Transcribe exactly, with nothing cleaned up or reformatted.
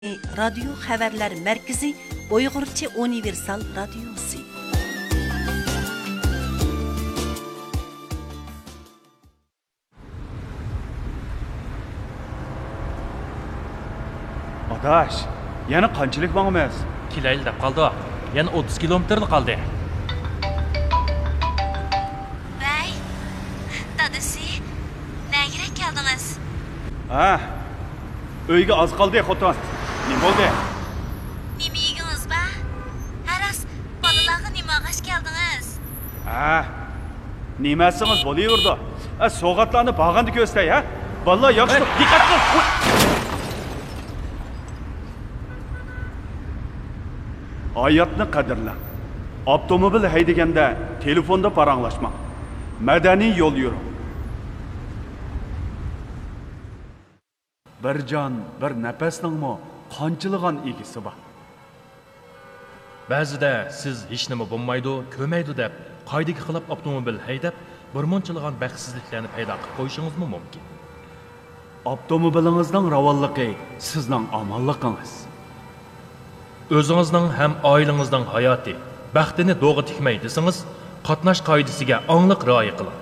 Radyo Haberler Merkezi Uygurca Universal Radyosu. Adaş, yana qanchalik mangimiz? Kilayli deb qoldi. Yana o'ttiz kilometrni qoldi. Bey, dadasi, nega keldingiz? Ha, uyga oz qoldi, xotin. Nima bo'ldi? Nima yedingiz ba? Haras, bolalarga nima g'ash keldingiz? Ha, nimasimiz bo'laverdi? Ha, so'g'atlarni bag'anda ko'stay, ha? Vallahi yaxshi, diqqat qil. Hayatni qadrla. Avtomobil haydaganda telefonda paranglashma. Madaniy yo'l yur. Bir jon, bir nafasningmi qanchilgan egisi bor. Ba'zida siz hech nima bo'lmaydi, ko'maydi deb qoidaga xilop avtomobil haydab, bir munchilgan baxtsizliklarni paydo qilib qo'yishingiz mumkin. Avtomobilingizning ravonligi sizning omonligingiz. O'zingizning ham oilangizning hayoti, baxtini do'g'ri tikmay desangiz, qatnash qoidasiga onglik rioya qiling.